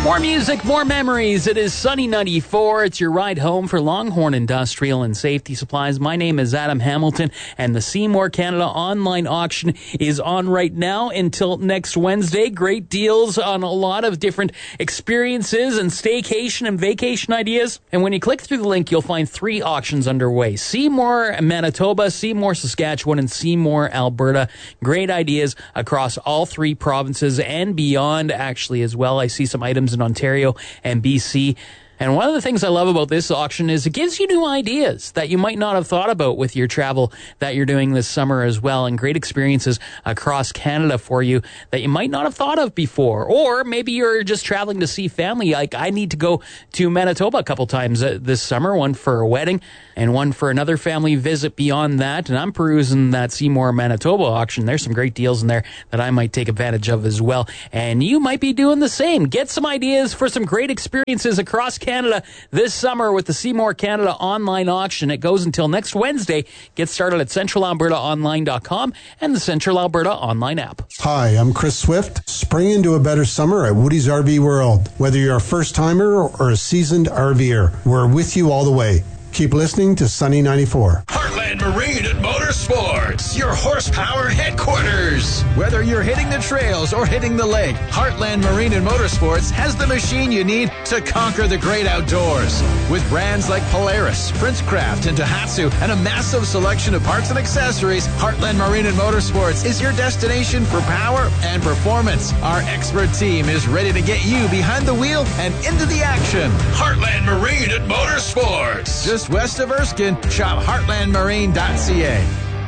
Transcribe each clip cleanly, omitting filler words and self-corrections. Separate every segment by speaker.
Speaker 1: More music, more memories. It is Sunny 94. It's your ride home for Longhorn Industrial and Safety Supplies. My name is Adam Hamilton, and the Seymour Canada online auction is on right now until next Wednesday. Great deals on a lot of different experiences and staycation and vacation ideas. And when you click through the link, you'll find 3 auctions underway. Seymour, Manitoba, Seymour, Saskatchewan, and Seymour, Alberta. Great ideas across all 3 provinces and beyond, actually, as well. I see some items in Ontario and BC. And one of the things I love about this auction is it gives you new ideas that you might not have thought about with your travel that you're doing this summer as well, and great experiences across Canada for you that you might not have thought of before. Or maybe you're just traveling to see family. Like, I need to go to Manitoba a couple times this summer, one for a wedding and one for another family visit beyond that. And I'm perusing that Seymour, Manitoba auction. There's some great deals in there that I might take advantage of as well. And you might be doing the same. Get some ideas for some great experiences across Canada this summer with the Seymour Canada online auction. It goes until next Wednesday. Get started at centralalbertaonline.com and the Central Alberta online app.
Speaker 2: Hi, I'm Chris Swift. Spring into a better summer at Woody's RV World. Whether you're a first-timer or a seasoned RVer, we're with you all the way. Keep listening to Sunny 94.
Speaker 3: Heartland Marine and Motorsports, your horsepower headquarters. Whether you're hitting the trails or hitting the lake, Heartland Marine and Motorsports has the machine you need to conquer the great outdoors. With brands like Polaris, Princecraft, and Tohatsu, and a massive selection of parts and accessories, Heartland Marine and Motorsports is your destination for power and performance. Our expert team is ready to get you behind the wheel and into the action. Heartland Marine and Motorsports. Just west of Erskine, shop heartlandmarine.ca.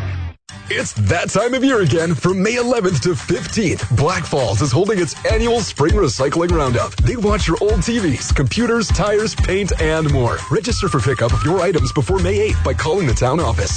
Speaker 4: It's that time of year again. From May 11th to 15th, Black Falls is holding its annual Spring Recycling Roundup. They watch your old TVs, computers, tires, paint, and more. Register for pickup of your items before May 8th by calling the town office,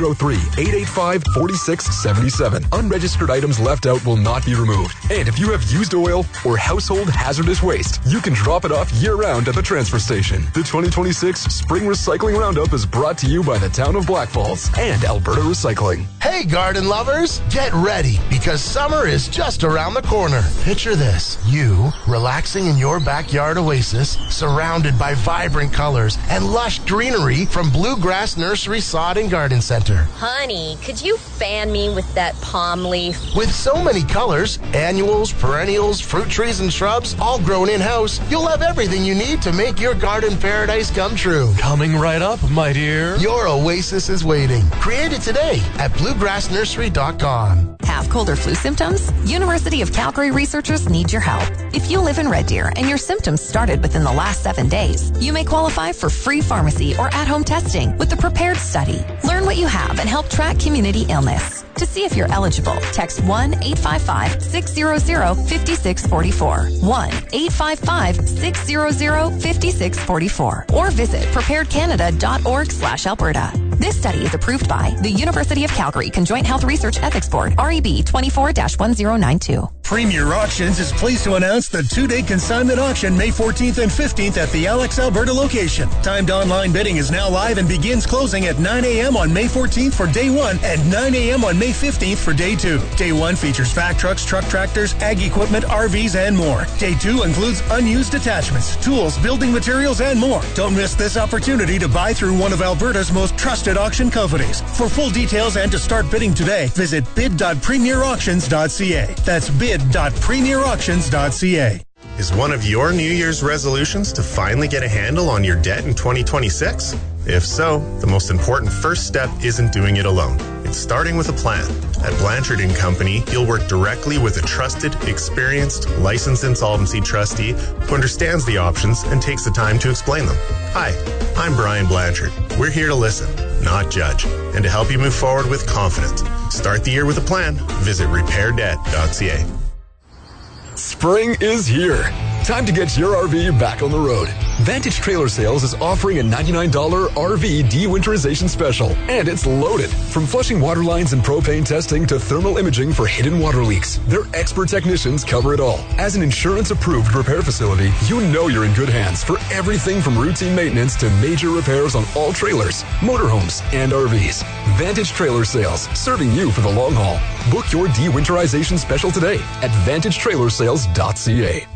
Speaker 4: 403-885-4677. Unregistered items left out will not be removed. And if you have used oil or household hazardous waste, you can drop it off year-round at the transfer station. The 2026 Spring Recycling Roundup is brought to you by the town of Black Falls and Alberta Recycling.
Speaker 5: Hey, garden lovers, get ready because summer is just around the corner. Picture this, you relaxing in your backyard oasis, surrounded by vibrant colors and lush greenery from Bluegrass Nursery Sod and Garden Center.
Speaker 6: Honey, could you fan me with that palm leaf?
Speaker 5: With so many colors, annuals, perennials, fruit trees, and shrubs, all grown in-house, you'll have everything you need to make your garden paradise come true.
Speaker 7: Coming right up, my dear.
Speaker 5: Your oasis is waiting. Create it today at bluegrassnursery.com.
Speaker 8: Have cold or flu symptoms? University of Calgary researchers need your help. If you live in Red Deer and your symptoms started within the last 7 days, you may qualify for free pharmacy or at-home testing with the Prepared Study. Learn what you have and help track community illness. To see if you're eligible, text 1-855-600-5644. 1-855-600-5644. Or visit preparedcanada.org/Alberta. This study is approved by the University of Calgary Conjoint Health Research Ethics Board, REB 24-1092.
Speaker 9: Premier Auctions is pleased to announce the 2-day consignment auction May 14th and 15th at the Alex, Alberta location. Timed online bidding is now live and begins closing at 9 a.m. on May 14th for Day 1 and 9 a.m. on May 15th for Day 2. Day 1 features vac trucks, truck tractors, ag equipment, RVs, and more. Day 2 includes unused attachments, tools, building materials, and more. Don't miss this opportunity to buy through one of Alberta's most trusted auction companies. For full details and to start bidding today, visit bid.premierauctions.ca. That's bid.premierauctions.ca.
Speaker 10: Is one of your New Year's resolutions to finally get a handle on your debt in 2026? If so, the most important first step isn't doing it alone. It's starting with a plan. At Blanchard & Company, you'll work directly with a trusted, experienced, licensed insolvency trustee who understands the options and takes the time to explain them. Hi, I'm Brian Blanchard. We're here to listen, not judge, and to help you move forward with confidence. Start the year with a plan. Visit repairdebt.ca.
Speaker 4: Spring is here. Time to get your RV back on the road. Vantage Trailer Sales is offering a $99 RV de-winterization special, and it's loaded. From flushing water lines and propane testing to thermal imaging for hidden water leaks, their expert technicians cover it all. As an insurance-approved repair facility, you know you're in good hands for everything from routine maintenance to major repairs on all trailers, motorhomes, and RVs. Vantage Trailer Sales, serving you for the long haul. Book your de-winterization special today at vantagetrailersales.ca.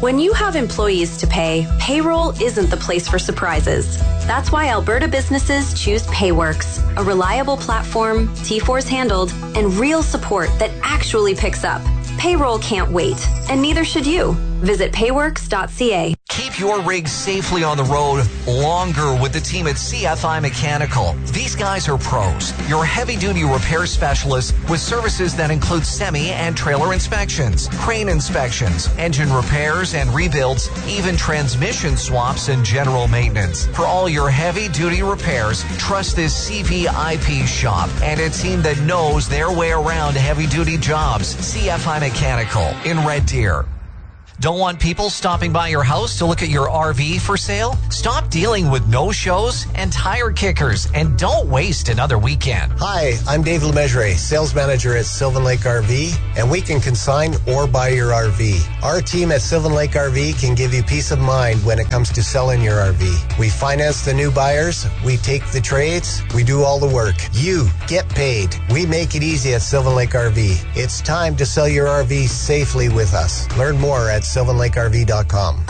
Speaker 11: When you have employees to pay, payroll isn't the place for surprises. That's why Alberta businesses choose Payworks, a reliable platform, T4's handled, and real support that actually picks up. Payroll can't wait, and neither should you. Visit payworks.ca.
Speaker 12: Keep your rig safely on the road longer with the team at CFI Mechanical. These guys are pros, your heavy-duty repair specialists with services that include semi and trailer inspections, crane inspections, engine repairs and rebuilds, even transmission swaps and general maintenance. For all your heavy-duty repairs, trust this CVIP shop and a team that knows their way around heavy-duty jobs. CFI Mechanical in Red Deer. Don't want people stopping by your house to look at your RV for sale? Stop dealing with no-shows and tire kickers, and don't waste another weekend.
Speaker 13: Hi, I'm Dave Lemessurier, sales manager at Sylvan Lake RV, and we can consign or buy your RV. Our team at Sylvan Lake RV can give you peace of mind when it comes to selling your RV. We finance the new buyers, we take the trades, we do all the work. You get paid. We make it easy at Sylvan Lake RV. It's time to sell your RV safely with us. Learn more at SylvanLakeRV.com.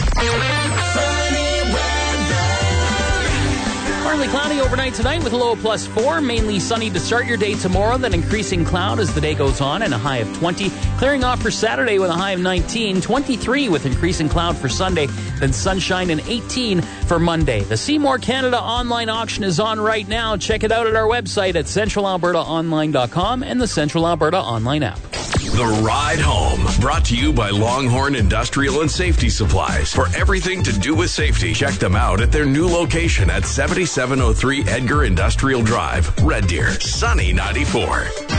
Speaker 1: Partly cloudy overnight tonight with a low of +4. Mainly sunny to start your day tomorrow, then increasing cloud as the day goes on and a high of 20. Clearing off for Saturday with a high of 19. 23 with increasing cloud for Sunday, then sunshine and 18 for Monday. The Seymour Canada online auction is on right now. Check it out at our website at centralalbertaonline.com and the Central Alberta online app.
Speaker 14: The Ride Home, brought to you by Longhorn Industrial and Safety Supplies. For everything to do with safety, check them out at their new location at 7703 Edgar Industrial Drive, Red Deer, Sunny 94.